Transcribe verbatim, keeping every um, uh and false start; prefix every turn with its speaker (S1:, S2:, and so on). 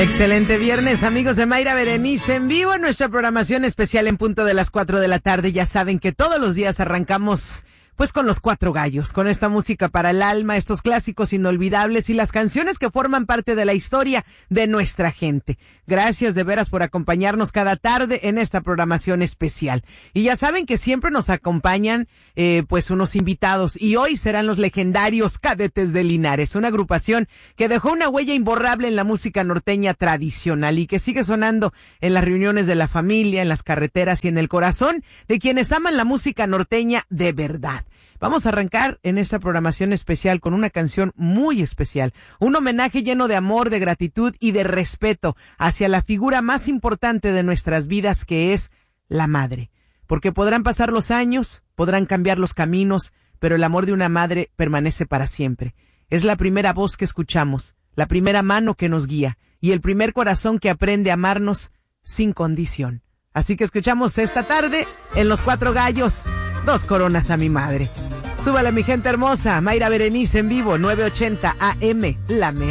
S1: Excelente viernes, amigos de Mayra Berenice, en vivo en nuestra programación especial en punto de las cuatro de la tarde. Ya saben que todos los días arrancamos pues con los cuatro gallos, con esta música para el alma, estos clásicos inolvidables y las canciones que forman parte de la historia de nuestra gente. Gracias de veras por acompañarnos cada tarde en esta programación especial. Y ya saben que siempre nos acompañan eh, pues unos invitados, y hoy serán los legendarios Cadetes de Linares, una agrupación que dejó una huella imborrable en la música norteña tradicional y que sigue sonando en las reuniones de la familia, en las carreteras y en el corazón de quienes aman la música norteña de verdad. Vamos a arrancar en esta programación especial con una canción muy especial, un homenaje lleno de amor, de gratitud y de respeto hacia la figura más importante de nuestras vidas, que es la madre. Porque podrán pasar los años, podrán cambiar los caminos, pero el amor de una madre permanece para siempre. Es la primera voz que escuchamos, la primera mano que nos guía y el primer corazón que aprende a amarnos sin condición. Así que escuchamos esta tarde en Los Cuatro Gallos, Dos Coronas a mi madre. Súbale, mi gente hermosa, Mayra Berenice en vivo, nueve ochenta A M, La Mera.